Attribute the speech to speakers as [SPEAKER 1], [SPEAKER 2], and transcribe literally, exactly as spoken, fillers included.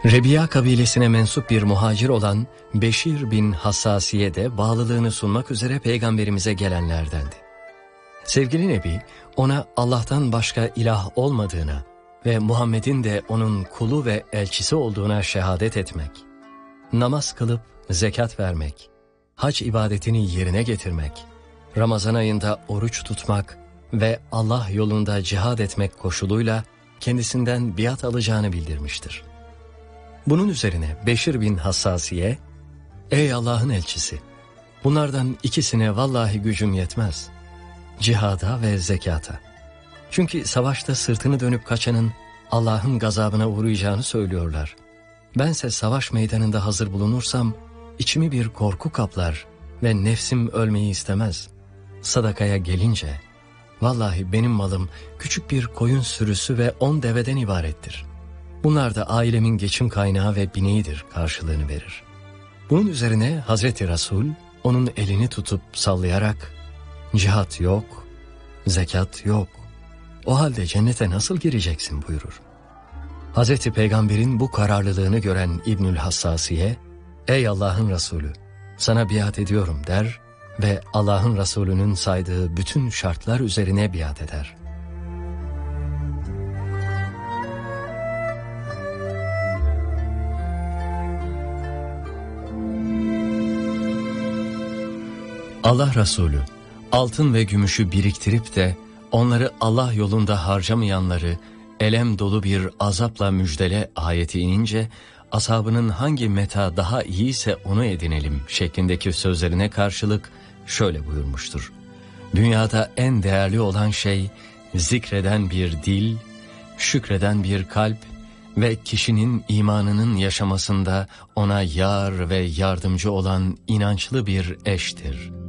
[SPEAKER 1] Rebiya kabilesine mensup bir muhacir olan Beşir bin Hassasiye de bağlılığını sunmak üzere peygamberimize gelenlerdendi. Sevgili Nebi ona Allah'tan başka ilah olmadığına ve Muhammed'in de onun kulu ve elçisi olduğuna şehadet etmek, namaz kılıp zekat vermek, hac ibadetini yerine getirmek, Ramazan ayında oruç tutmak ve Allah yolunda cihad etmek koşuluyla kendisinden biat alacağını bildirmiştir. Bunun üzerine Beşir bin Hassasiye, "Ey Allah'ın elçisi, bunlardan ikisine vallahi gücüm yetmez. Cihada ve zekata. Çünkü savaşta sırtını dönüp kaçanın Allah'ın gazabına uğrayacağını söylüyorlar. Bense savaş meydanında hazır bulunursam içimi bir korku kaplar ve nefsim ölmeyi istemez. Sadakaya gelince, vallahi benim malım küçük bir koyun sürüsü ve on deveden ibarettir. Bunlar da ailemin geçim kaynağı ve bineğidir" karşılığını verir. Bunun üzerine Hazreti Resul onun elini tutup sallayarak, "Cihat yok, zekat yok. O halde cennete nasıl gireceksin?" buyurur. Hazreti Peygamber'in bu kararlılığını gören İbnül Hassasiye, "Ey Allah'ın Resulü, sana biat ediyorum" der ve Allah'ın Resulü'nün saydığı bütün şartlar üzerine biat eder. Allah Resulü, altın ve gümüşü biriktirip de onları Allah yolunda harcamayanları elem dolu bir azapla müjdele ayeti inince, ashabının hangi meta daha iyiyse onu edinelim şeklindeki sözlerine karşılık şöyle buyurmuştur: "Dünyada en değerli olan şey zikreden bir dil, şükreden bir kalp ve kişinin imanının yaşamasında ona yar ve yardımcı olan inançlı bir eştir."